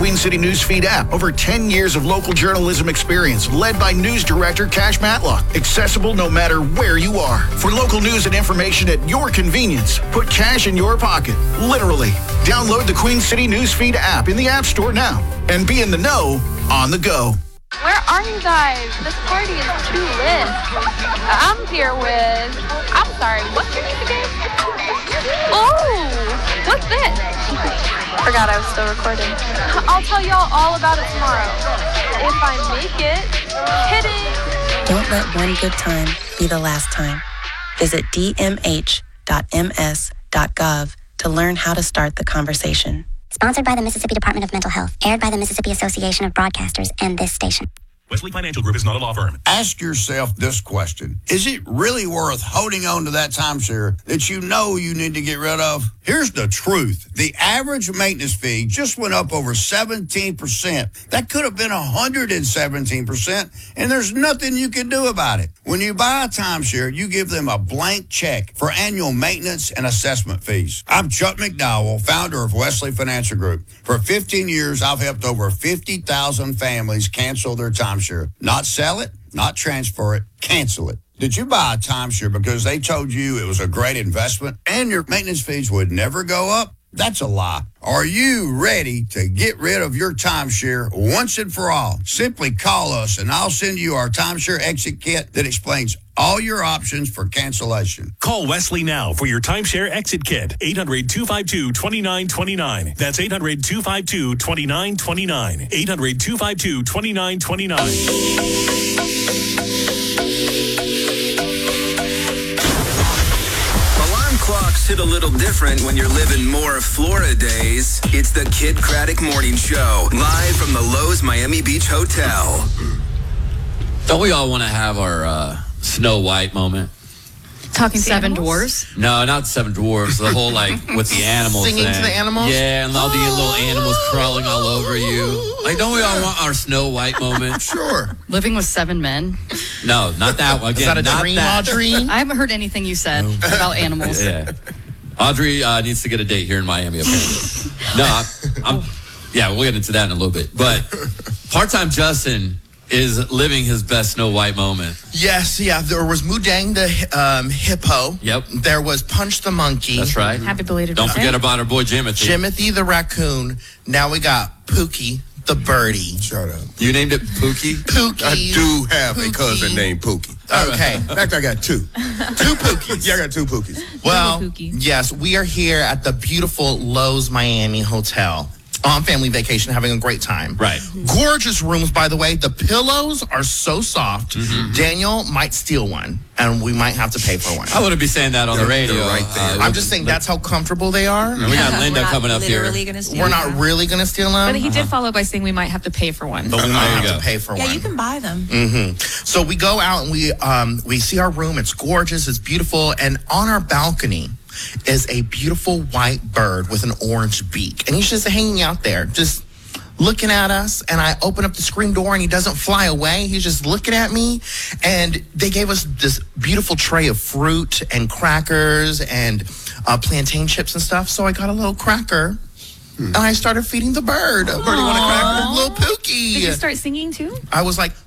Queen City Newsfeed app. Over 10 years of local journalism experience, led by news director Cash Matlock. Accessible no matter where you are. For local news and information at your convenience, put cash in your pocket. Literally. Download the Queen City Newsfeed app in the App Store now and be in the know on the go. Where are you guys? This party is too lit. I'm here with... I'm sorry, what's your name again? Oh, what's this? Forgot I was still recording. I'll tell y'all all about it tomorrow. If I make it. Kidding. Don't let one good time be the last time. Visit dmh.ms.gov to learn how to start the conversation. Sponsored by the Mississippi Department of Mental Health. Aired by the Mississippi Association of Broadcasters and this station. Wesley Financial Group is not a law firm. Ask yourself this question. Is it really worth holding on to that timeshare that you know you need to get rid of? Here's the truth. The average maintenance fee just went up over 17%. That could have been 117%, and there's nothing you can do about it. When you buy a timeshare, you give them a blank check for annual maintenance and assessment fees. I'm Chuck McDowell, founder of Wesley Financial Group. For 15 years, I've helped over 50,000 families cancel their timeshare. Not sell it, not transfer it, cancel it. Did you buy a timeshare because they told you it was a great investment and your maintenance fees would never go up? That's a lie. Are you ready to get rid of your timeshare once and for all? Simply call us and I'll send you our timeshare exit kit that explains all your options for cancellation. Call Wesley now for your timeshare exit kit. 800-252-2929. That's 800-252-2929. 800-252-2929. Alarm clocks hit a little different when you're living more Florida days. It's the Kid Craddock Morning Show, live from the Lowe's Miami Beach Hotel. Don't we all want to have our Snow White moment? Talking Seven Dwarfs? No, not Seven Dwarfs. The whole, with the animals Singing thing. to the animals? Yeah, and all the little animals crawling all over you. Don't we all want our Snow White moment? Sure. Living with 7 men? No, not that one. Again, is that a dream, Audrey? I haven't heard anything you said about animals. Yeah. Audrey needs to get a date here in Miami, apparently. No, we'll get into that in a little bit. But part-time Justin is living his best Snow White moment. Yes, yeah. There was Mudang the hippo. Yep. There was Punch the monkey. That's right. Happy belated Don't birthday. forget about our boy Jimothy. Jimothy the raccoon. Now we got Pookie the birdie. Shut up. You named it Pookie? Pookie. I do have a cousin named Pookie. Okay. In fact, I got two. Two Pookies. Yeah, I got two Pookies. Well, Pookie. yes, we are here at the beautiful Lowe's Miami Hotel. On family vacation, having a great time. Right. Gorgeous rooms, by the way. The pillows are so soft. Mm-hmm. Daniel might steal one, and we might have to pay for one. I wouldn't be saying that on the radio. right there. I'm just saying that's how comfortable they are. And we got Linda coming up here. We're not really going to steal them. But he did follow by saying we might have to pay for one. But we might There you have go. to pay for one. Yeah, you can buy them. Mm-hmm. So we go out and we see our room. It's gorgeous. It's beautiful. And on our balcony is a beautiful white bird with an orange beak. And he's just hanging out there, just looking at us. And I open up the screen door and he doesn't fly away. He's just looking at me. And they gave us this beautiful tray of fruit and crackers and plantain chips and stuff. So I got a little cracker. And I started feeding the bird. Birdie want a cracker? Little Pookie. Did you start singing too? I was like,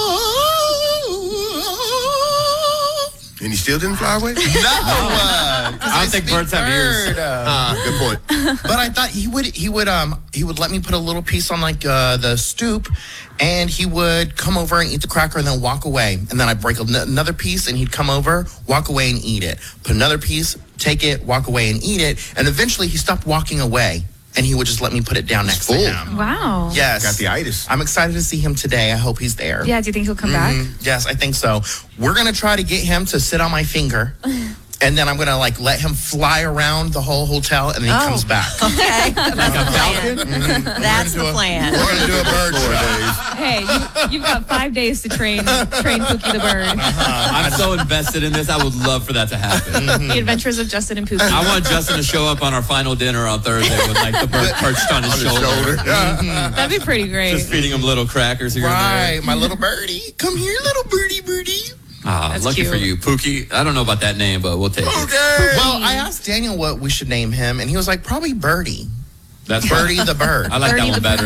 And he still didn't fly away? No. I don't think birds have ears. Good point. But I thought he would let me put a little piece on the stoop, and he would come over and eat the cracker and then walk away. And then I'd break another piece and he'd come over, walk away and eat it. Put another piece, take it, walk away and eat it. And eventually he stopped walking away and he would just let me put it down next to him. Wow. Yes. Got the itis. I'm excited to see him today. I hope he's there. Yeah, do you think he'll come back? Yes, I think so. We're going to try to get him to sit on my finger. And then I'm going to let him fly around the whole hotel and then he comes back. Okay. Like a falcon? That's the plan. We're going to do a bird tour, Dave. Hey, you've got 5 days to train Pookie the bird. I'm so invested in this. I would love for that to happen. The Adventures of Justin and Pookie. I want Justin to show up on our final dinner on Thursday with the bird perched on his shoulder. That'd be pretty great. Just feeding him little crackers here and Right, there. my little birdie. Come here, little birdie. Ah, lucky cute. for you. Pookie, I don't know about that name, but we'll take it. Well, I asked Daniel what we should name him, and he was like, probably Birdie. That's Birdie the bird. I like Birdie that one the better.